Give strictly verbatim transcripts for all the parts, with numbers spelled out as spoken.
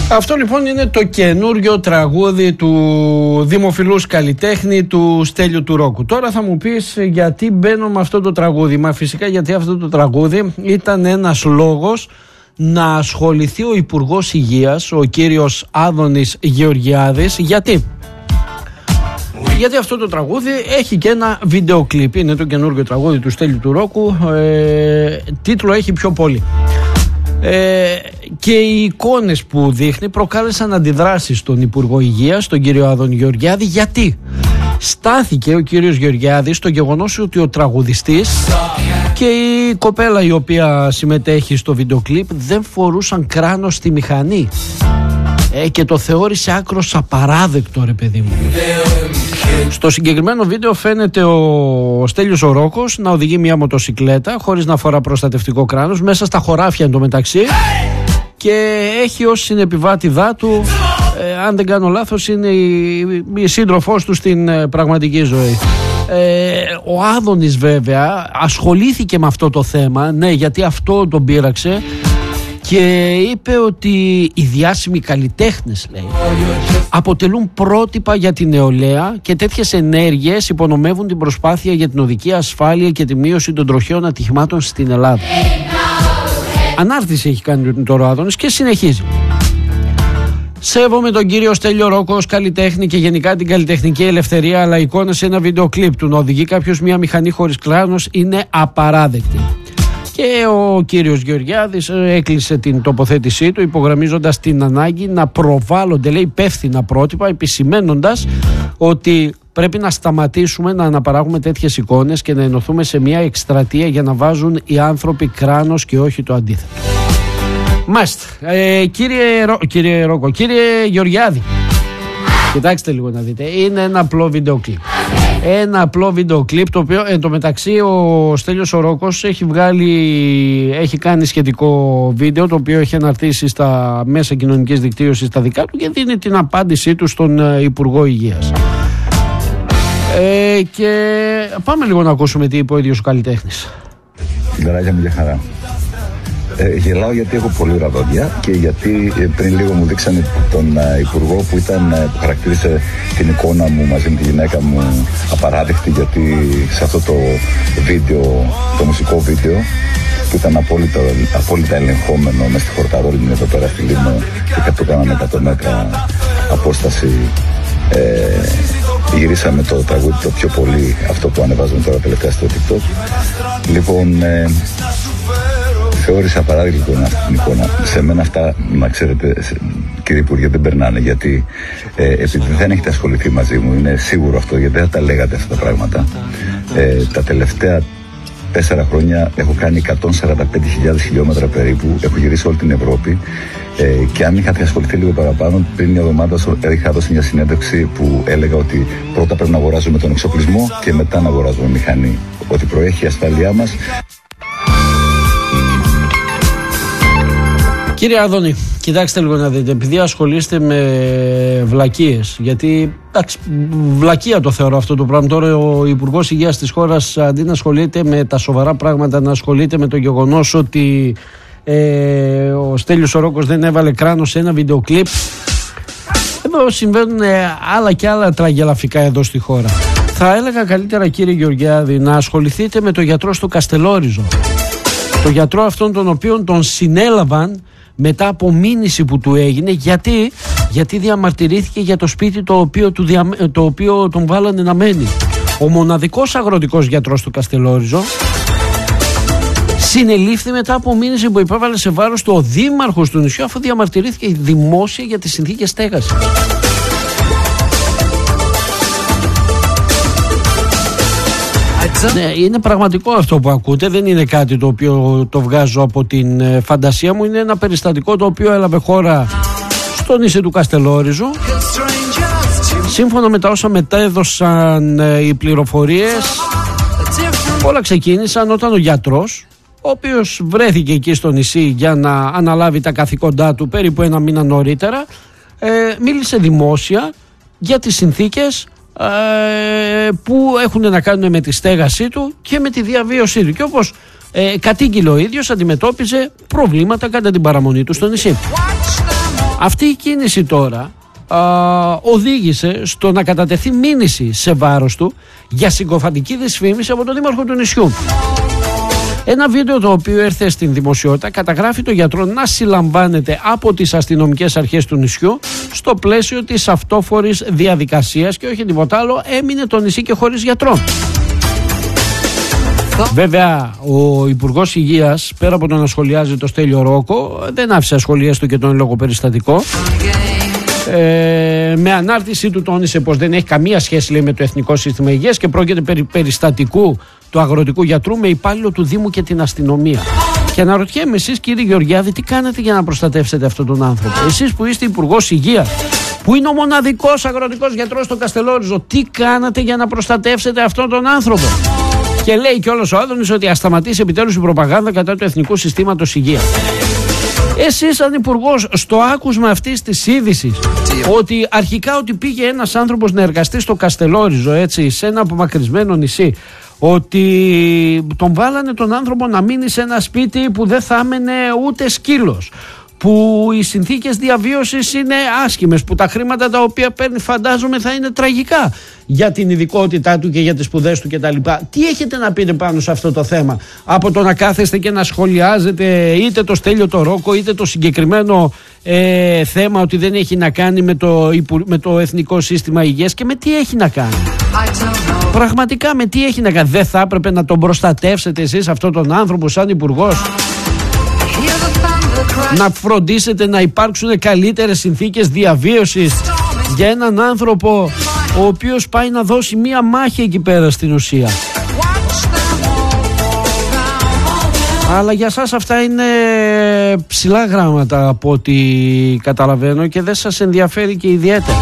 Αυτό λοιπόν είναι το καινούριο τραγούδι του δημοφιλούς καλλιτέχνη του Στέλιου του Ρόκου. Τώρα θα μου πεις γιατί μπαίνω με αυτό το τραγούδι. Μα φυσικά γιατί αυτό το τραγούδι ήταν ένας λόγος να ασχοληθεί ο Υπουργός Υγείας, ο κύριος Άδωνης Γεωργιάδης. Γιατί? Γιατί αυτό το τραγούδι έχει και ένα βίντεο κλιπ. Είναι το καινούργιο τραγούδι του Στέλιου του Ρόκου. ε, Τίτλο έχει πιο πολύ. ε, Και οι εικόνες που δείχνει προκάλεσαν αντιδράσεις στον Υπουργό Υγείας, τον κύριο Άδωνη Γεωργιάδη. Γιατί στάθηκε ο κύριος Γεωργιάδης στο γεγονός ότι ο τραγουδιστής και η κοπέλα η οποία συμμετέχει στο βίντεο κλιπ δεν φορούσαν κράνος στη μηχανή. Ε, και το θεώρησε άκρος απαράδεκτο, ρε παιδί μου. Στο συγκεκριμένο βίντεο φαίνεται ο Στέλιος ο Ρόκος να οδηγεί μια μοτοσικλέτα χωρίς να φορά προστατευτικό κράνος μέσα στα χωράφια εντωμεταξύ, και έχει ως συνεπιβάτηδά του, ε, αν δεν κάνω λάθος, είναι η, η σύντροφός του στην ε, πραγματική ζωή. Ε, ο Άδωνης βέβαια ασχολήθηκε με αυτό το θέμα, ναι, γιατί αυτό τον πείραξε, και είπε ότι οι διάσημοι καλλιτέχνες, λέει, αποτελούν πρότυπα για την νεολαία και τέτοιες ενέργειες υπονομεύουν την προσπάθεια για την οδική ασφάλεια και τη μείωση των τροχαίων ατυχημάτων στην Ελλάδα. Ανάρτηση έχει κάνει τώρα ο Άδωνης και συνεχίζει. Σέβομαι τον κύριο Στέλιο Ρόκο ως καλλιτέχνη και γενικά την καλλιτεχνική ελευθερία, αλλά η εικόνα σε ένα βίντεο κλιπ του να οδηγεί κάποιος μια μηχανή χωρίς κράνος είναι απαράδεκτη. Και ο κύριος Γεωργιάδης έκλεισε την τοποθέτησή του υπογραμμίζοντας την ανάγκη να προβάλλονται, λέει, υπεύθυνα πρότυπα, επισημαίνοντας ότι πρέπει να σταματήσουμε να αναπαράγουμε τέτοιες εικόνες και να ενωθούμε σε μια εκστρατεία για να βάζουν οι άνθρωποι κράνος και όχι το αντίθετο. Μάλιστα. Ε, κύριε, Ρο... κύριε Ρόκο, κύριε Γεωργιάδη, κοιτάξτε λίγο να δείτε. Είναι ένα απλό βίντεο κλιπ. Ένα απλό βίντεο κλιπ, το οποίο εν τω μεταξύ ο Στέλιος ο Ρόκος έχει βγάλει, έχει κάνει σχετικό βίντεο, το οποίο έχει αναρτήσει στα μέσα κοινωνικής δικτύωσης τα δικά του και δίνει την απάντησή του στον Υπουργό Υγείας. Ε, και πάμε λίγο να ακούσουμε τι είπε ο ίδιος ο καλλιτέχνης. Φιλαράκια μου, για χαρά. Ε, γελάω γιατί έχω πολύ ωραία δόντια και γιατί ε, πριν λίγο μου δείξανε τον ε, Υπουργό που, ήταν, ε, που χαρακτήρισε την εικόνα μου μαζί με τη γυναίκα μου απαράδεκτη, γιατί σε αυτό το βίντεο, το μουσικό βίντεο που ήταν απόλυτα, απόλυτα ελεγχόμενο μες στη Χορταρόλη εδώ πέρα στη Λίμνο και το κάναμε εκατό μέτρα απόσταση, ε, γυρίσαμε το τραγούδι το πιο πολύ, αυτό που ανεβάζουμε τώρα τελευταία στο TikTok. Λοιπόν, ε, θεώρησα απαράδεκτο αυτή την εικόνα. Σε μένα αυτά, να ξέρετε, κύριε Υπουργέ, δεν περνάνε, γιατί ε, επειδή δεν έχετε ασχοληθεί μαζί μου, είναι σίγουρο αυτό, γιατί δεν τα λέγατε αυτά τα πράγματα. Ε, τα τελευταία τέσσερα χρόνια έχω κάνει εκατόν σαράντα πέντε χιλιάδες χιλιόμετρα περίπου, έχω γυρίσει όλη την Ευρώπη, ε, και αν είχατε ασχοληθεί λίγο παραπάνω, πριν μια εβδομάδα είχα δώσει μια συνέντευξη που έλεγα ότι πρώτα πρέπει να αγοράζουμε τον εξοπλισμό και μετά να αγοράζουμε μηχανή, ότι προέχει η ασφάλειά μας. Κύριε Άδωνη, κοιτάξτε λίγο να δείτε, επειδή ασχολείστε με βλακίες, γιατί εντάξει, βλακεία το θεωρώ αυτό το πράγμα. Τώρα ο Υπουργός Υγείας της χώρας, αντί να ασχολείται με τα σοβαρά πράγματα, να ασχολείται με το γεγονός ότι ε, ο Στέλιος ο Ρόκος δεν έβαλε κράνος σε ένα βίντεο κλιπ. Εδώ συμβαίνουν άλλα και άλλα τραγελαφικά εδώ στη χώρα. Θα έλεγα καλύτερα, κύριε Γεωργιάδη, να ασχοληθείτε με το γιατρό στο Καστελόριζο. Το γιατρό αυτόν τον οποίον τον συνέλαβαν μετά από μήνυση που του έγινε. Γιατί, γιατί διαμαρτυρήθηκε για το σπίτι το οποίο, του δια, το οποίο τον βάλανε να μένει. Ο μοναδικός αγροτικός γιατρός του Καστελόριζο συνελήφθη μετά από μήνυση που υπέβαλε σε βάρος του ο δήμαρχος του νησιού, αφού διαμαρτυρήθηκε δημόσια για τις συνθήκες στέγασης. Ναι, είναι πραγματικό αυτό που ακούτε, δεν είναι κάτι το οποίο το βγάζω από την ε, φαντασία μου. Είναι ένα περιστατικό το οποίο έλαβε χώρα στο νησί του Καστελόριζο. Σύμφωνα με τα όσα μετέδωσαν ε, οι πληροφορίες, όλα ξεκίνησαν όταν ο γιατρός, ο οποίος βρέθηκε εκεί στο νησί για να αναλάβει τα καθήκοντά του περίπου ένα μήνα νωρίτερα, ε, μίλησε δημόσια για τις συνθήκες που έχουν να κάνουν με τη στέγασή του και με τη διαβίωσή του, και όπως ε, κατήγγειλε ο ίδιος, αντιμετώπιζε προβλήματα κατά την παραμονή του στο νησί. Αυτή η κίνηση τώρα α, οδήγησε στο να κατατεθεί μήνυση σε βάρος του για συγκοφαντική δυσφήμιση από τον δήμαρχο του νησιού. Ένα βίντεο το οποίο έρθε στην δημοσιότητα καταγράφει το γιατρό να συλλαμβάνεται από τις αστυνομικές αρχές του νησιού στο πλαίσιο της αυτόφορης διαδικασίας και όχι τίποτα άλλο, έμεινε το νησί και χωρίς γιατρό. Βέβαια, ο Υπουργός Υγείας, πέρα από το να σχολιάζει το Στέλιο Ρόκο, δεν άφησε ασχολίαστο και τον λόγο περιστατικό. Ε, με ανάρτησή του τόνισε πως δεν έχει καμία σχέση, λέει, με το Εθνικό Σύστημα Υγείας και πρόκειται περί περιστατικού του αγροτικού γιατρού με υπάλληλο του Δήμου και την αστυνομία. Και αναρωτιέμαι εσείς, κύριε Γεωργιάδη, τι κάνετε για να προστατεύσετε αυτόν τον άνθρωπο? Εσείς που είστε Υπουργός Υγείας, που είναι ο μοναδικός αγροτικός γιατρός στο Καστελόριζο, τι κάνατε για να προστατεύσετε αυτόν τον άνθρωπο? Και λέει κιόλας ο Άδωνης ότι ας σταματήσει επιτέλους η προπαγάνδα κατά του Εθνικού Συστήματος Υγείας. Εσείς σαν υπουργός, στο άκουσμα αυτής της είδησης, ότι αρχικά ότι πήγε ένας άνθρωπος να εργαστεί στο Καστελόριζο, έτσι, σε ένα απομακρυσμένο νησί, ότι τον βάλανε τον άνθρωπο να μείνει σε ένα σπίτι που δεν θα έμενε ούτε σκύλος, που οι συνθήκες διαβίωσης είναι άσχημες, που τα χρήματα τα οποία παίρνει φαντάζομαι θα είναι τραγικά για την ειδικότητά του και για τις σπουδές του κτλ. Τι έχετε να πείτε πάνω σε αυτό το θέμα, από το να κάθεστε και να σχολιάζετε είτε το Στέλιο το Ρόκο είτε το συγκεκριμένο ε, θέμα ότι δεν έχει να κάνει με το, με το Εθνικό Σύστημα Υγείας, και με τι έχει να κάνει? Πραγματικά με τι έχει να κάνει? Δεν θα έπρεπε να τον προστατεύσετε εσείς αυτόν τον άνθρωπο σαν υπουργός? Να φροντίσετε να υπάρξουν καλύτερες συνθήκες διαβίωσης για έναν άνθρωπο ο οποίος πάει να δώσει μία μάχη εκεί πέρα στην ουσία? Αλλά για σας αυτά είναι ψηλά γράμματα από ό,τι καταλαβαίνω και δεν σας ενδιαφέρει και ιδιαίτερα.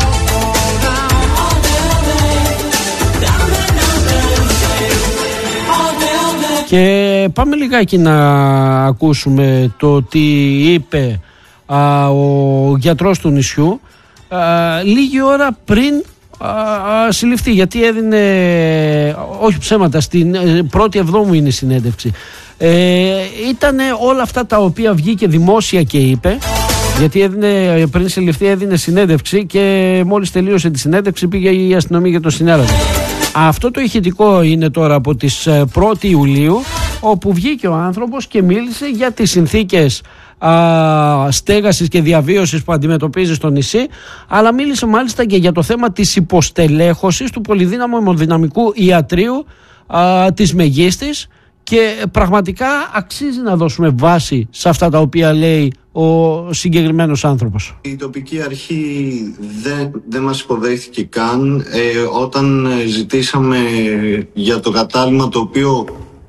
Και πάμε λιγάκι να ακούσουμε το τι είπε α, ο γιατρός του νησιού α, λίγη ώρα πριν α, α, συλληφθεί, γιατί έδινε, όχι ψέματα, στην πρώτη εβδόμου είναι η συνέντευξη. Ε, ήτανε όλα αυτά τα οποία βγήκε δημόσια και είπε, γιατί έδινε, πριν συλληφθεί έδινε συνέντευξη και μόλις τελείωσε τη συνέντευξη πήγε η αστυνομία για το συνέλαβε. Αυτό το ηχητικό είναι τώρα από τις πρώτη Ιουλίου, όπου βγήκε ο άνθρωπος και μίλησε για τις συνθήκες α, στέγασης και διαβίωσης που αντιμετωπίζει στο νησί, αλλά μίλησε μάλιστα και για το θέμα της υποστελέχωσης του πολυδύναμου αιμοδυναμικού ιατρείου α, της Μεγίστης, και πραγματικά αξίζει να δώσουμε βάση σε αυτά τα οποία λέει ο συγκεκριμένος άνθρωπος. Η τοπική αρχή δεν, δεν μας υποδέχθηκε καν ε, όταν ζητήσαμε για το κατάλημα, το οποίο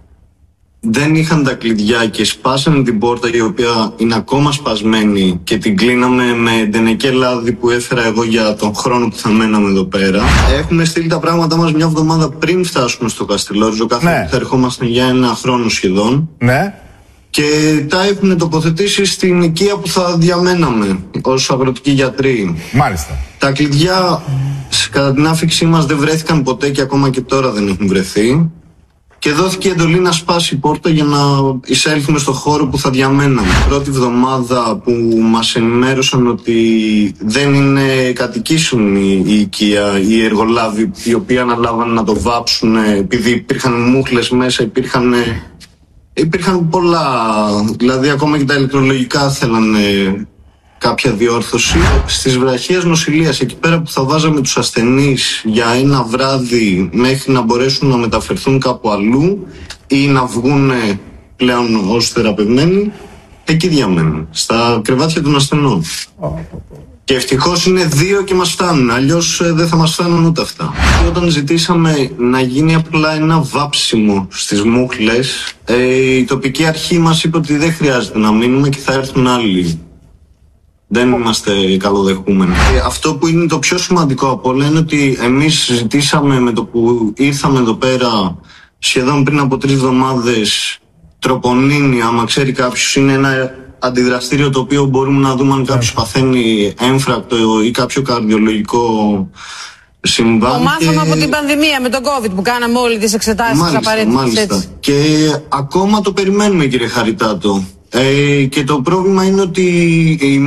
δεν είχαν τα κλειδιά και σπάσανε την πόρτα, η οποία είναι ακόμα σπασμένη, και την κλείναμε με ντενεκέ λάδι που έφερα εγώ για τον χρόνο που θα μέναμε εδώ πέρα. Έχουμε στείλει τα πράγματά μας μια εβδομάδα πριν φτάσουμε στο Καστελόριζο, καθώς ναι. θα ερχόμασταν για ένα χρόνο σχεδόν. Ναι. Και τα έχουν τοποθετήσει στην οικία που θα διαμέναμε ως αγροτικοί γιατροί. Μάλιστα. Τα κλειδιά κατά την άφηξή μας δεν βρέθηκαν ποτέ και ακόμα και τώρα δεν έχουν βρεθεί. Και δόθηκε εντολή να σπάσει η πόρτα για να εισέλθουμε στο χώρο που θα διαμέναμε. Πρώτη εβδομάδα που μας ενημέρωσαν ότι δεν είναι κατοικήσιμη η οικία, οι εργολάβοι οι οποίοι αναλάβαν να το βάψουν, επειδή υπήρχαν μούχλες μέσα, υπήρχαν, υπήρχαν πολλά, δηλαδή ακόμα και τα ηλεκτρολογικά θέλανε κάποια διόρθωση. Στις βραχίες νοσηλείας, εκεί πέρα που θα βάζαμε τους ασθενείς για ένα βράδυ μέχρι να μπορέσουν να μεταφερθούν κάπου αλλού ή να βγουν πλέον ως θεραπευμένοι, εκεί διαμένουν, στα κρεβάτια των ασθενών. Και ευτυχώς είναι δύο και μας φτάνουν, αλλιώς δεν θα μας φτάνουν ούτε αυτά. Και όταν ζητήσαμε να γίνει απλά ένα βάψιμο στις μούχλες, η τοπική αρχή μας είπε ότι δεν χρειάζεται να μείνουμε και θα έρθουν άλλοι. Δεν είμαστε καλοδεχούμενοι. Αυτό που είναι το πιο σημαντικό από όλα είναι ότι εμείς ζητήσαμε με το που ήρθαμε εδώ πέρα σχεδόν πριν από τρεις εβδομάδες τροπονίνη, άμα ξέρει κάποιος, είναι ένα αντιδραστήριο το οποίο μπορούμε να δούμε αν κάποιος παθαίνει έμφρακτο ή κάποιο καρδιολογικό συμβάν. Το μάθαμε και... από την πανδημία με τον COVID που κάναμε όλοι τις εξετάσεις απαραίτητες. Μάλιστα. Και ακόμα το περιμένουμε, κύριε Χαριτάτο. Ε, και το πρόβλημα είναι ότι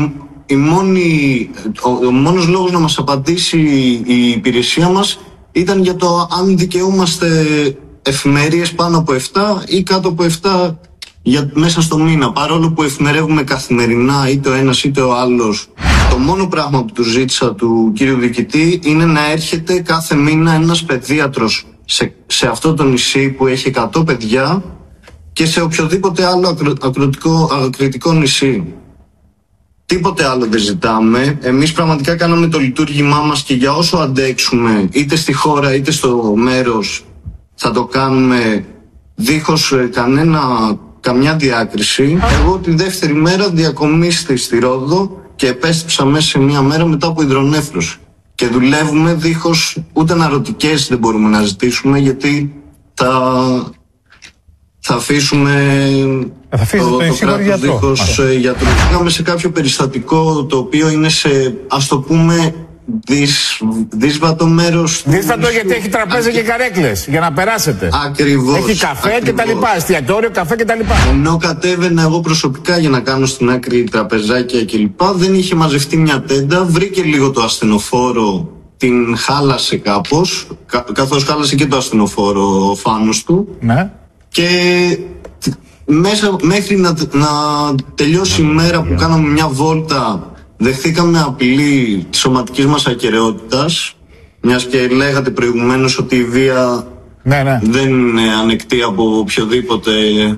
η μόνη, ο, ο μόνος λόγος να μας απαντήσει η υπηρεσία μας ήταν για το αν δικαιούμαστε εφημερίες πάνω από επτά ή κάτω από επτά για, μέσα στο μήνα. Παρόλο που εφημερεύουμε καθημερινά είτε ο ένας είτε ο άλλος, το μόνο πράγμα που του ζήτησα του κύριου διοικητή είναι να έρχεται κάθε μήνα ένας παιδίατρος σε, σε αυτό το νησί που έχει εκατό παιδιά και σε οποιοδήποτε άλλο ακρο, ακροτικό, ακριτικό νησί. Τίποτε άλλο δεν ζητάμε. Εμείς πραγματικά κάναμε το λειτουργήμά μας και για όσο αντέξουμε, είτε στη χώρα είτε στο μέρος, θα το κάνουμε δίχως κανένα, καμιά διάκριση. Εγώ τη δεύτερη μέρα διακομίστη στη Ρόδο και επέστρεψα μέσα σε μία μέρα μετά από υδρονέφρωση. Και δουλεύουμε δίχως ούτε αναρωτικές δεν μπορούμε να ζητήσουμε, γιατί θα, θα αφήσουμε θα το, το κράτος δίχως γιατρού. Πήγαμε σε κάποιο περιστατικό το οποίο είναι σε, ας το πούμε, Δυσ, δύσβατο μέρος. Δύσβατο γιατί έχει τραπέζια και καρέκλες για να περάσετε. Ακριβώς. Έχει καφέ και τα λοιπά. Εστιατόριο, καφέ και τα λοιπά. Ενώ κατέβαινα εγώ προσωπικά για να κάνω στην άκρη τραπεζάκια και λοιπά, δεν είχε μαζευτεί μια τέντα. Βρήκε λίγο το ασθενοφόρο, την χάλασε κάπως, κα, καθώς χάλασε και το ασθενοφόρο ο φάνος του. Ναι. Και μέσα, μέχρι να, να τελειώσει η μέρα που κάναμε μια βόλτα, δεχθήκαμε απειλή της σωματικής μας ακεραιότητας, μιας και λέγατε προηγουμένως ότι η βία ναι, ναι. δεν είναι ανεκτή από οποιοδήποτε.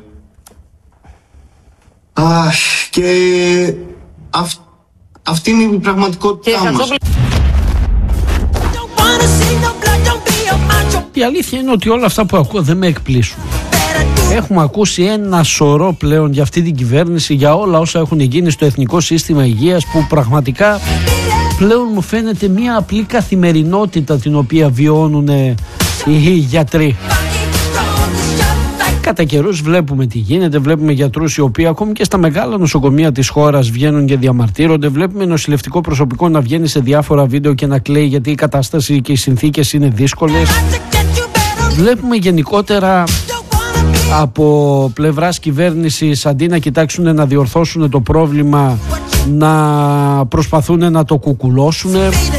Αχ, και αυ, αυτή είναι η πραγματικότητά μας. Η αλήθεια είναι ότι όλα αυτά που ακούω δεν με εκπλήσουν. Έχουμε ακούσει ένα σωρό πλέον για αυτή την κυβέρνηση, για όλα όσα έχουν γίνει στο Εθνικό Σύστημα Υγείας, που πραγματικά πλέον μου φαίνεται μια απλή καθημερινότητα την οποία βιώνουν οι γιατροί. Κατά καιρούς βλέπουμε τι γίνεται, βλέπουμε γιατρούς οι οποίοι ακόμη και στα μεγάλα νοσοκομεία της χώρας βγαίνουν και διαμαρτύρονται, βλέπουμε νοσηλευτικό προσωπικό να βγαίνει σε διάφορα βίντεο και να κλαίει γιατί η κατάσταση και οι συνθήκες είναι δύσκολες. Βλέπουμε γενικότερα από πλευράς κυβέρνησης, αντί να κοιτάξουν να διορθώσουν το πρόβλημα, να προσπαθούν να το κουκουλώσουν.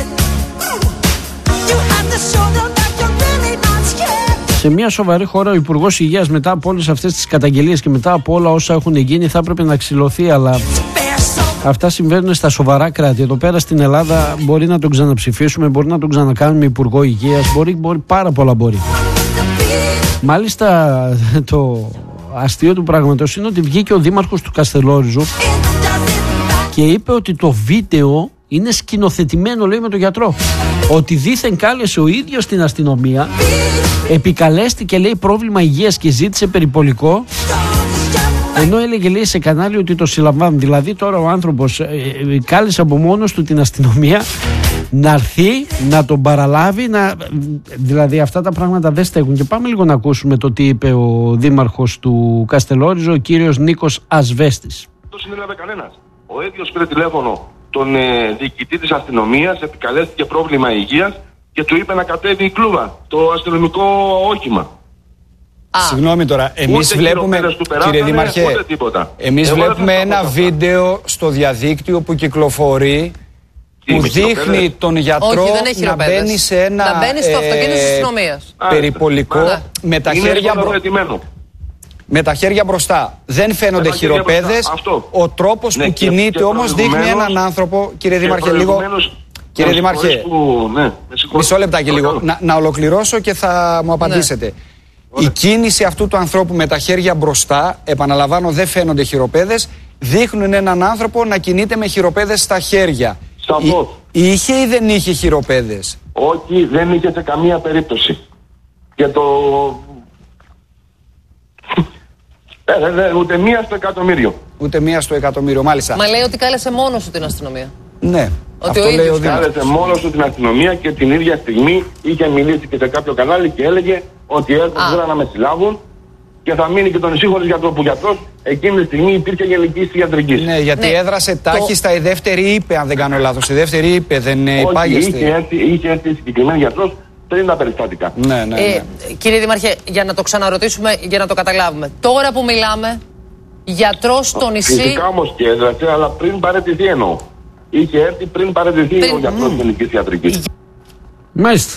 Σε μια σοβαρή χώρα ο Υπουργός Υγείας, μετά από όλες αυτές τις καταγγελίες και μετά από όλα όσα έχουν γίνει, θα έπρεπε να ξυλωθεί, αλλά αυτά συμβαίνουν στα σοβαρά κράτη. Εδώ πέρα στην Ελλάδα μπορεί να τον ξαναψηφίσουμε, μπορεί να τον ξανακάνουμε Υπουργό Υγείας, μπορεί, μπορεί πάρα πολλά μπορεί. Μάλιστα το αστείο του πράγματος είναι ότι βγήκε ο δήμαρχος του Καστελόριζου και είπε ότι το βίντεο είναι σκηνοθετημένο, λέει, με τον γιατρό. Ότι δήθεν κάλεσε ο ίδιος την αστυνομία, επικαλέστηκε, λέει, πρόβλημα υγείας και ζήτησε περιπολικό, ενώ έλεγε, λέει, σε κανάλι ότι το συλλαμβάνουν. Δηλαδή τώρα ο άνθρωπος ε, ε, κάλεσε από μόνος του την αστυνομία να έρθει, να τον παραλάβει, να... δηλαδή αυτά τα πράγματα δεν στέκουν. Και πάμε λίγο να ακούσουμε το τι είπε ο δήμαρχος του Καστελόριζο, ο κύριος Νίκος Ασβέστης. Δεν συνέλαβε κανένας. Ο ίδιος πήρε τηλέφωνο τον ε, διοικητή της αστυνομίας, επικαλέστηκε πρόβλημα υγείας και του είπε να κατέβει η κλούβα, το αστυνομικό όχημα. Α. Συγγνώμη τώρα, εμείς βλέπουμε, περάσανε, κύριε Δήμαρχε, εμείς Εγώ βλέπουμε ένα βίντεο στο διαδίκτυο που κυκλοφορεί, που δείχνει τον γιατρό Όχι, να μπαίνει σε ένα να μπαίνει στο αυτοκίνητο της αστυνομίας. περιπολικό Άρα, με, τα χέρια μπρο... με τα χέρια μπροστά. Δεν φαίνονται χειροπέδες. Ο τρόπος ναι, που κινείται όμως δείχνει έναν άνθρωπο. Κύριε Δήμαρχε, λίγο. Κύριε Δήμαρχε, που... ναι, μισό λεπτάκι λίγο. Να, να ολοκληρώσω και θα μου απαντήσετε. Ναι. Η κίνηση αυτού του ανθρώπου με τα χέρια μπροστά, επαναλαμβάνω, δεν φαίνονται χειροπέδες, δείχνουν έναν άνθρωπο να κινείται με χειροπέδες στα χέρια. Σαφώς. Είχε ή δεν είχε χειροπέδες? Όχι, δεν είχε σε καμία περίπτωση. Και το... ε, ε, ούτε μία στο εκατομμύριο. Ούτε μία στο εκατομμύριο, μάλιστα. Μα λέει ότι κάλεσε μόνος του την αστυνομία. Ναι. Ότι αυτό ο λέει ο κάλεσε μόνος του την αστυνομία και την ίδια στιγμή είχε μιλήσει και σε κάποιο κανάλι και έλεγε ότι έρχονται να με συλλάβουν και θα μείνει και τον ησύχωρη γιατρό, που γιατρός εκείνη τη στιγμή υπήρχε γενική ιατρικής. Ναι, γιατί ναι, έδρασε τάχιστα το... η δεύτερη είπε, αν δεν κάνω λάθος. Η δεύτερη είπε, δεν υπάγεστε. Είχε έρθει, είχε έρθει συγκεκριμένη γιατρός πριν τα περιστατικά. Ναι, ναι, ναι. Ε, κύριε Δήμαρχε, για να το ξαναρωτήσουμε, για να το καταλάβουμε. Τώρα που μιλάμε, γιατρός στο νησί. Φυσικά όμως και έδρασε, αλλά πριν παραιτηθεί εννοώ. είχε έρθει πριν παραιτηθεί πριν... ο γιατρός γενικής ιατρικής. Μάλιστα.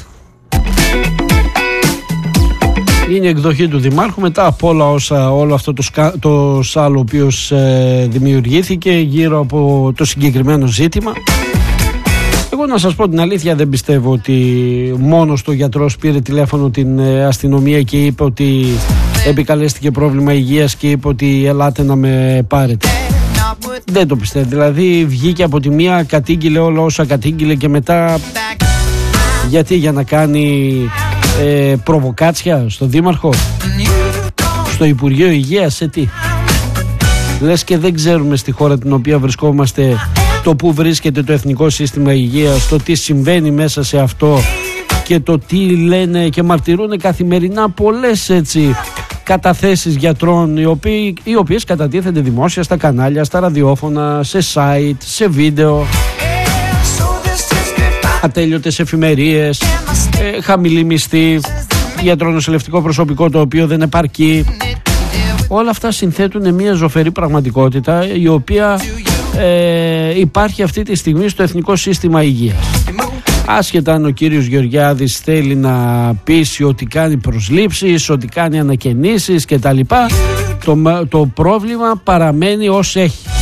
Είναι εκδοχή του Δημάρχου μετά από όλα όσα, όλο αυτό το, σκα, το σάλο ο οποίος ε, δημιουργήθηκε γύρω από το συγκεκριμένο ζήτημα. Εγώ να σας πω την αλήθεια, δεν πιστεύω ότι μόνος το γιατρός πήρε τηλέφωνο την ε, αστυνομία και είπε ότι επικαλέστηκε πρόβλημα υγείας και είπε ότι ελάτε να με πάρετε. Δεν το πιστεύω. Δηλαδή βγήκε από τη μία, κατήγγειλε όλα όσα κατήγγειλε και μετά γιατί, για να κάνει ε, προβοκάτσια στο Δήμαρχο, στο Υπουργείο Υγείας, σε τι? Λες και δεν ξέρουμε στη χώρα την οποία βρισκόμαστε το που βρίσκεται το Εθνικό Σύστημα Υγείας, το τι συμβαίνει μέσα σε αυτό και το τι λένε και μαρτυρούν καθημερινά πολλές έτσι καταθέσεις γιατρών οι, οποίοι, οι οποίες κατατίθενται δημόσια στα κανάλια, στα ραδιόφωνα, σε site, σε βίντεο, ατέλειωτες εφημερίες, ε, χαμηλή μισθή, ιατρονοσηλευτικό προσωπικό το οποίο δεν επαρκεί. Όλα αυτά συνθέτουν μια ζωφερή πραγματικότητα η οποία ε, υπάρχει αυτή τη στιγμή στο Εθνικό Σύστημα Υγείας. Άσχετα αν ο κύριος Γεωργιάδης θέλει να πείσει ότι κάνει προσλήψεις, ότι κάνει ανακαινήσεις κτλ, το, το πρόβλημα παραμένει ως έχει.